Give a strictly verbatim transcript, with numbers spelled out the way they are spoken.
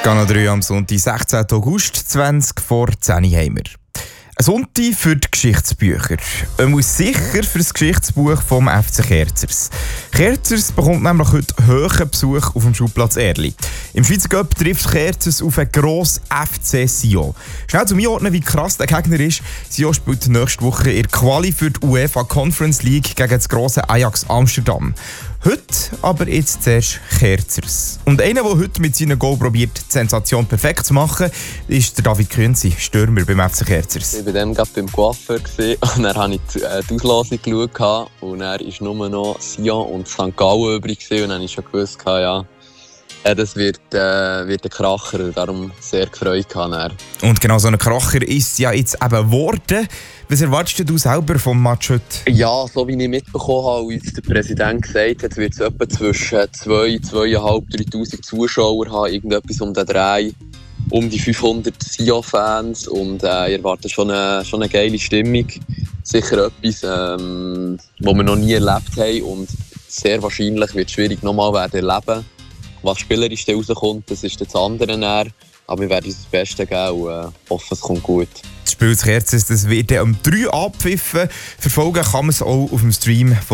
Kanal drei am Sonntag, sechzehnten August, zwanzig vor zehn Uhr haben wir. Ein Sonntag für die Geschichtsbücher. Er muss sicher für das Geschichtsbuch vom F C Kerzers. Kerzers bekommt nämlich heute hohen Besuch auf dem Schulplatz Erli. Im Schweizer Cup trifft Kerzers auf einen grossen F C Sion. Schnell zum Einordnen, wie krass der Gegner ist. Sion spielt nächste Woche in der Quali für die UEFA Conference League gegen das grosse Ajax Amsterdam. Heute aber jetzt zuerst Kerzers. Und einer, der heute mit seinem Goal probiert, die Sensation perfekt zu machen, ist der David Künzi, Stürmer beim F C Kerzers. Ich war dann gerade beim Coiffeur und dann habe ich die, äh, die Auslosung geschaut und dann war nur noch Sion und Sankt Gallen übrig und dann habe ich schon gewusst, ja, das wird, äh, wird ein Kracher und darum sehr gefreut. Dann. Und genau so ein Kracher ist es ja jetzt eben geworden. Was erwartest du selber vom Match heute? Ja, so wie ich mitbekommen habe, wie der Präsident gesagt hat, wird es etwa zwischen zwei, zweieinhalb, dreitausend Zuschauer haben, irgendetwas um den Dreh. Um die fünfhundert Sion-Fans und äh, ich erwarte schon eine, schon eine geile Stimmung. Sicher etwas, ähm, was wir noch nie erlebt haben und sehr wahrscheinlich wird es schwierig nochmal werden erleben. Was spielerisch rauskommt, das ist das andere näher. Aber wir werden uns das Beste geben und äh, hoffen, es kommt gut. Das Spiel des Kerzers, das wird um drei Uhr abpfiffen. Verfolgen kann man es auch auf dem Stream von